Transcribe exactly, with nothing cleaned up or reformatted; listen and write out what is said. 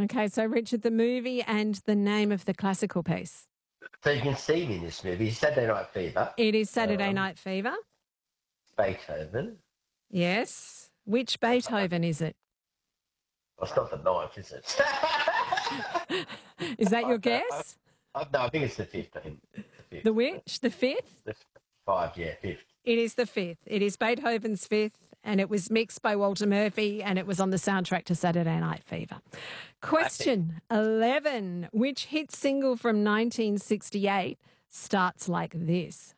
Okay, so Richard, the movie and the name of the classical piece. So you can see me in this movie. Saturday Night Fever. It is Saturday Um, Night Fever. Beethoven. Yes. Which Beethoven is it? Well, it's not the ninth, is it? Is that your I- guess? I, I, no, I think it's the fifth. I think the fifth. The which? The fifth? The five, yeah, fifth. It is the fifth. It is Beethoven's Fifth, and it was mixed by Walter Murphy, and it was on the soundtrack to Saturday Night Fever. Question eleven. Which hit single from nineteen sixty-eight starts like this?